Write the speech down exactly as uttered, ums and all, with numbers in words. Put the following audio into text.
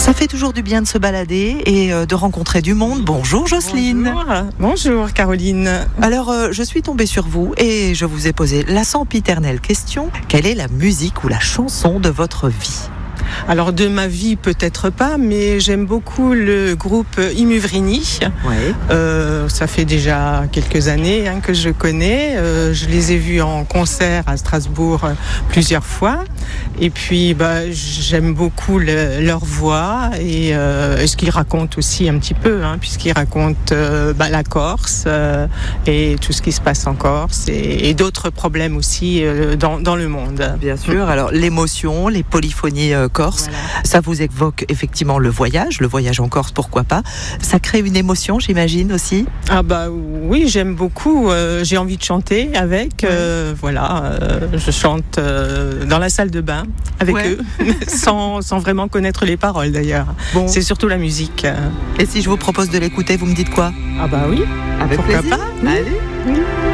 Ça fait toujours du bien de se balader et de rencontrer du monde. Bonjour Jocelyne. Bonjour, Bonjour Caroline. Alors euh, je suis tombée sur vous et je vous ai posé la sempiternelle question. Quelle est la musique ou la chanson de votre vie ? Alors de ma vie peut-être pas, mais j'aime beaucoup le groupe Imuvrini. Ouais. Euh, ça fait déjà quelques années hein, que je connais. Euh, je les ai vus en concert à Strasbourg euh, plusieurs fois. Et puis bah, j'aime beaucoup le, leur voix et, euh, et ce qu'ils racontent aussi un petit peu, hein, puisqu'ils racontent euh, bah, la Corse euh, et tout ce qui se passe en Corse et, et d'autres problèmes aussi euh, dans, dans le monde. Bien sûr. Alors l'émotion, les polyphonies euh, corse, voilà. Ça vous évoque effectivement le voyage, le voyage en Corse, pourquoi pas. Ça crée une émotion, j'imagine aussi. Ah bah oui, j'aime beaucoup. Euh, j'ai envie de chanter avec. Euh, ouais. Voilà, euh, je chante euh, dans la salle de bain avec ouais. eux, sans, sans vraiment connaître les paroles d'ailleurs. Bon. C'est surtout la musique. Et si je vous propose de l'écouter, vous me dites quoi ? Ah bah oui. Avec pourquoi plaisir. pas ? Allez. Oui.